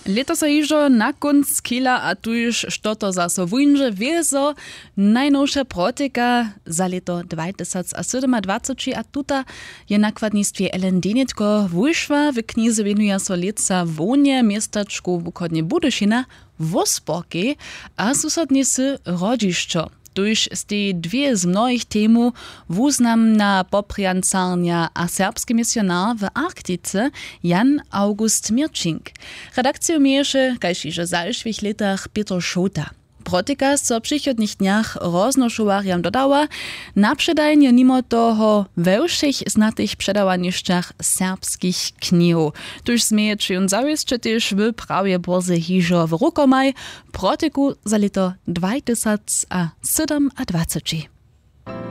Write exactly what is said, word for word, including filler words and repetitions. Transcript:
Leto sa iżo na konc kila a tuż što to zaso wunže wieso najnowsza protyka za leto dwa tysiące siedemdziesiąt a tuta je nakładnictwie Ellen Denietko wyszła w knize winuje so leca wonie miestaczku w Ukodnie Budyšina Wosporki a susodnicy Rodziszczo. Tuż z tej dwie z mnohich temu wuznamna popriancarnia a serbski misjonar w Arktice Jan August Mirčink. Redakcję mierzy, kaž iže zalšvých letach Peter Šota. Protika so przychodnich dniach roznoszowarjam dodała, na przedajnie mimo toho we všech znatych przedawaniszczach serbskich knihów. Tuż smieje czyjon zawieszcze też w prawie bozy hiżo w rukomaj protiku za leto dwa tysiące siedemdziesiąt.